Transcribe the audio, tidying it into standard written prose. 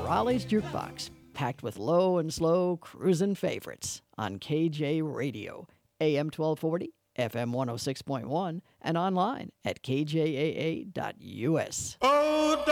Raleigh's Jukebox, packed with low and slow cruisin' favorites on KJ Radio, AM 1240, FM 106.1, and online at kjaa.us. Oh,